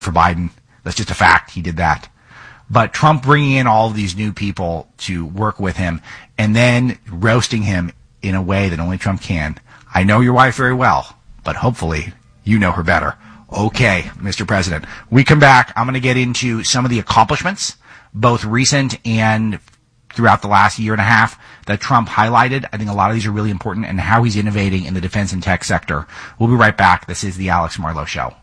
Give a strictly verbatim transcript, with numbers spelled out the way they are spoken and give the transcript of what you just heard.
for Biden. That's just a fact. He did that. But Trump bringing in all of these new people to work with him and then roasting him in a way that only Trump can. I know your wife very well, but hopefully you know her better. Okay, Mister President. We come back. I'm going to get into some of the accomplishments, both recent and throughout the last year and a half, that Trump highlighted. I think a lot of these are really important, and how he's innovating in the defense and tech sector. We'll be right back. This is the Alex Marlow Show.